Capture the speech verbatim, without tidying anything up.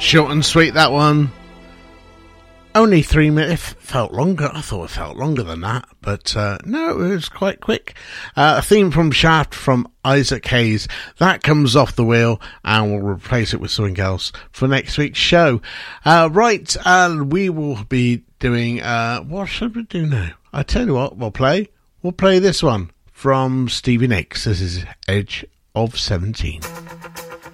Short and sweet, that one. Only three minutes. It felt longer. I thought it felt longer than that, but uh, no, it was quite quick. Uh, a theme from Shaft from Isaac Hayes. That comes off the wheel, and we'll replace it with something else for next week's show. Uh, right, uh, we will be doing. Uh, what should we do now? I tell you what, we'll play. We'll play this one from Stevie Nicks. This is Edge of seventeen.